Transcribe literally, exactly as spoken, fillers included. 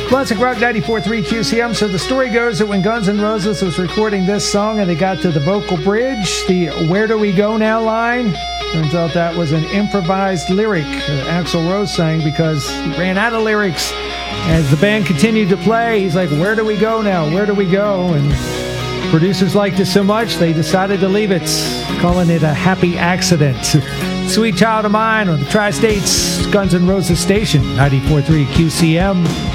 Classic Rock ninety-four point three Q C M. So the story goes that when Guns N' Roses was recording this song and they got to the vocal bridge, the "Where Do We Go Now" line, turns out that was an improvised lyric that Axl Rose sang because he ran out of lyrics. As the band continued to play, he's like, "Where do we go now? Where do we go?" And producers liked it so much, they decided to leave it, calling it a happy accident. Sweet Child of Mine on the Tri-States Guns N' Roses station, ninety-four point three Q C M.